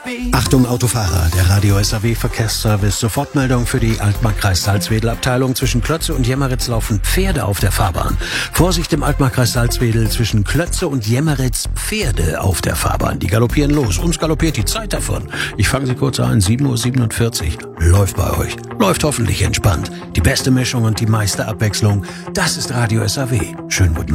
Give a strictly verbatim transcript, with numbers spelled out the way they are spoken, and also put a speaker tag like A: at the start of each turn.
A: Achtung Autofahrer, der Radio S A W Verkehrsservice. Sofortmeldung für die Altmarkkreis Salzwedel Abteilung. Zwischen Klötze und Jemmeritz laufen Pferde auf der Fahrbahn. Vorsicht im Altmarkkreis Salzwedel, zwischen Klötze und Jemmeritz Pferde auf der Fahrbahn. Die galoppieren los. Uns galoppiert die Zeit davon. Ich fange sie kurz an. sieben Uhr siebenundvierzig. Läuft bei euch. Läuft hoffentlich entspannt. Die beste Mischung und die meiste Abwechslung. Das ist Radio S A W. Schönen guten Morgen.